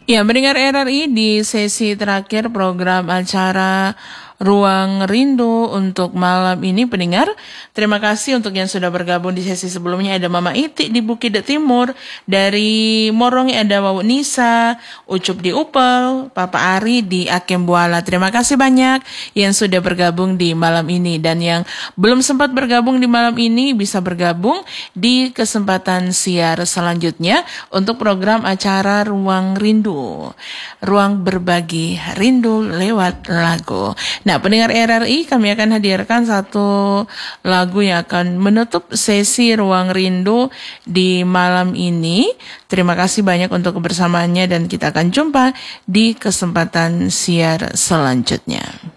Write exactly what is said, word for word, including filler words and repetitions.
Ya, mendengar R R I di sesi terakhir program acara Ruang Rindu untuk malam ini, pendengar. Terima kasih untuk yang sudah bergabung di sesi sebelumnya. Ada Mama Iti di Bukit Timur, dari Morongi ada Wawu Nisa, Ucup di Upel, Papa Ari di Akem Buala. Terima kasih banyak yang sudah bergabung di malam ini, dan yang belum sempat bergabung di malam ini bisa bergabung di kesempatan siar selanjutnya untuk program acara Ruang Rindu, ruang berbagi rindu lewat lagu. Nah, pendengar R R I, kami akan hadirkan satu lagu yang akan menutup sesi Ruang Rindu di malam ini. Terima kasih banyak untuk kebersamaannya, dan kita akan jumpa di kesempatan siar selanjutnya.